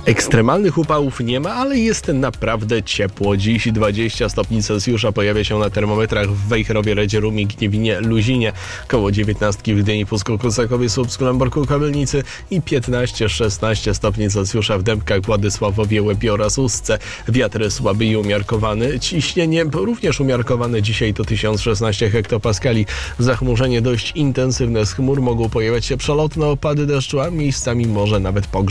Ekstremalnych upałów nie ma, ale jest naprawdę ciepło. Dziś 20 stopni Celsjusza pojawia się na termometrach w Wejherowie, Redzierumie, Gniewinie, Luzinie, koło 19 w Gdyni, Pucku, Kosakowie, Słupsku, Lęborku, Kabelnicy i 15-16 stopni Celsjusza w Dębkach, Władysławowie, Łebie oraz Ustce. Wiatr słaby i umiarkowany. Ciśnienie również umiarkowane. Dzisiaj to 1016 hektopaskali. Zachmurzenie dość intensywne. Z chmur mogą pojawiać się przelotne opady deszczu, a miejscami może nawet pogrzeb.